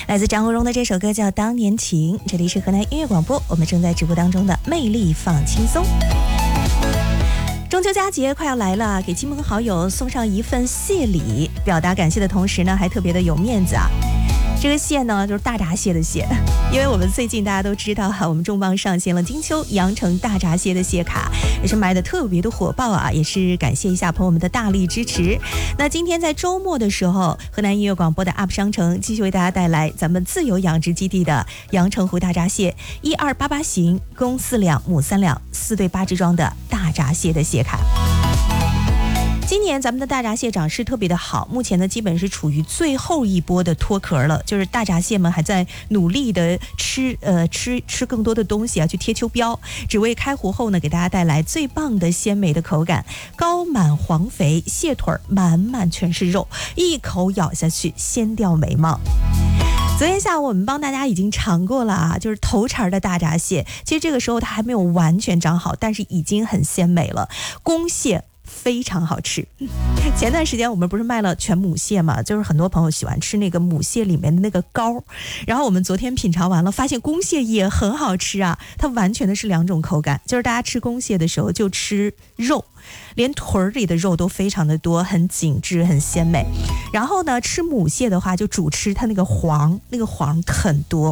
来自张国荣的这首歌叫《当年情》，这里是河南音乐广播，我们正在直播当中的魅力放轻松。中秋佳节快要来了，给亲朋好友送上一份蟹礼，表达感谢的同时呢，还特别的有面子啊。这个蟹呢，就是大闸蟹的蟹，因为我们最近大家都知道我们重磅上线了金秋羊城大闸蟹的蟹卡，也是卖的特别的火爆啊，也是感谢一下朋友们的大力支持。那今天在周末的时候，河南音乐广播的 UP 商城继续为大家带来咱们自由养殖基地的阳澄湖大闸蟹1288型，公4两母3两4对8只装的大闸蟹的蟹卡。今年咱们的大闸蟹长势特别的好，目前呢基本是处于最后一波的脱壳了，就是大闸蟹们还在努力的吃更多的东西啊，去贴秋膘，只为开湖后呢给大家带来最棒的鲜美的口感，高满黄肥，蟹腿满满全是肉，一口咬下去先掉眉毛。昨天下午我们帮大家已经尝过了啊，就是头茬的大闸蟹，其实这个时候它还没有完全长好，但是已经很鲜美了，公蟹非常好吃。前段时间我们不是卖了全母蟹嘛，就是很多朋友喜欢吃那个母蟹里面的那个膏，然后我们昨天品尝完了，发现公蟹也很好吃啊，它完全的是两种口感，就是大家吃公蟹的时候就吃肉，连腿里的肉都非常的多，很紧致很鲜美，然后呢吃母蟹的话就主吃它那个黄很多。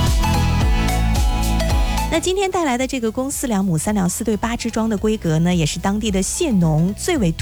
那今天带来的这个公4两母3两4对8只装的规格呢，也是当地的蟹农最为